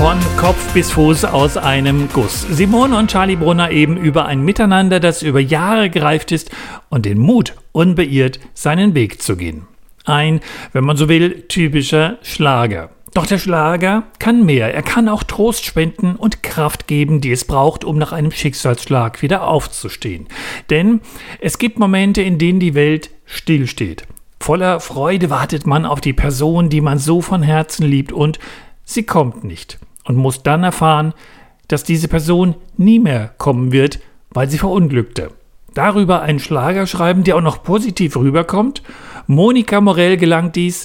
von Kopf bis Fuß aus einem Guss. Simone und Charlie Brunner eben über ein Miteinander, das über Jahre gereift ist und den Mut, unbeirrt seinen Weg zu gehen. Ein, wenn man so will, typischer Schlager. Doch der Schlager kann mehr. Er kann auch Trost spenden und Kraft geben, die es braucht, um nach einem Schicksalsschlag wieder aufzustehen. Denn es gibt Momente, in denen die Welt stillsteht. Voller Freude wartet man auf die Person, die man so von Herzen liebt, und sie kommt nicht und muss dann erfahren, dass diese Person nie mehr kommen wird, weil sie verunglückte. Darüber einen Schlager schreiben, der auch noch positiv rüberkommt? Monika Morell gelang dies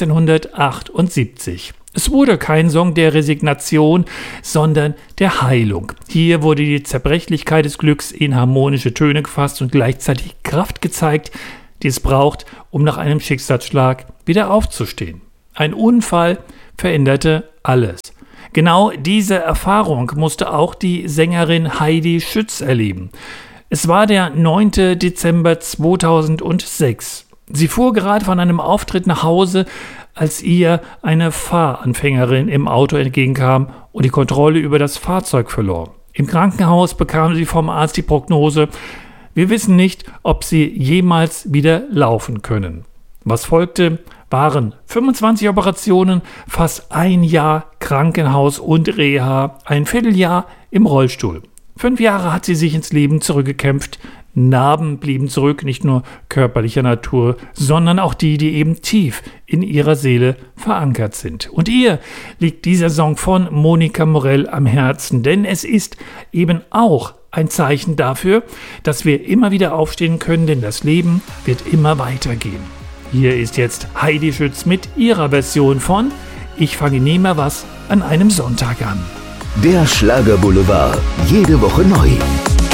1978. Es wurde kein Song der Resignation, sondern der Heilung. Hier wurde die Zerbrechlichkeit des Glücks in harmonische Töne gefasst und gleichzeitig Kraft gezeigt, die es braucht, um nach einem Schicksalsschlag wieder aufzustehen. Ein Unfall veränderte alles. Genau diese Erfahrung musste auch die Sängerin Heidi Schütz erleben. Es war der 9. Dezember 2006. Sie fuhr gerade von einem Auftritt nach Hause, als ihr eine Fahranfängerin im Auto entgegenkam und die Kontrolle über das Fahrzeug verlor. Im Krankenhaus bekam sie vom Arzt die Prognose: Wir wissen nicht, ob sie jemals wieder laufen können. Was folgte, waren 25 Operationen, fast ein Jahr Krankenhaus und Reha, ein Vierteljahr im Rollstuhl. 5 Jahre hat sie sich ins Leben zurückgekämpft. Narben blieben zurück, nicht nur körperlicher Natur, sondern auch die eben tief in ihrer Seele verankert sind. Und ihr liegt dieser Song von Monika Morell am Herzen, denn es ist eben auch ein Zeichen dafür, dass wir immer wieder aufstehen können, denn das Leben wird immer weitergehen. Hier ist jetzt Heidi Schütz mit ihrer Version von Ich fange nie mehr was an einem Sonntag an. Der Schlagerboulevard, jede Woche neu.